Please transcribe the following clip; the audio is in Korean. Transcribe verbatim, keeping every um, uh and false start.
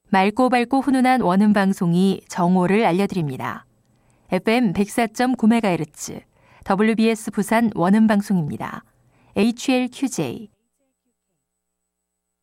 맑고 밝고 훈훈한 원음 방송이 정오를 알려드립니다. 에프엠 백사 점 구 메가헤르츠 더블유비에스 부산 원음 방송입니다. 에이치엘큐제이